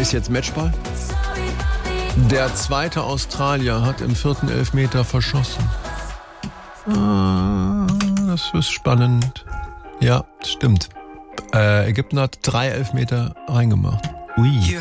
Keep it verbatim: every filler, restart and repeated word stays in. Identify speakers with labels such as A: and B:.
A: Ist jetzt Matchball? Der zweite Australier hat im vierten Elfmeter verschossen. Ah, das ist spannend. Ja, stimmt. Äh, Ägypten hat drei Elfmeter reingemacht.
B: Ui.